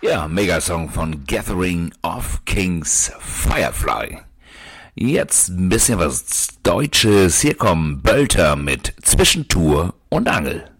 Ja, Megasong von Gathering of Kings, Firefly. Jetzt ein bisschen was Deutsches. Hier kommen Bölter mit Zwischentour und Angel.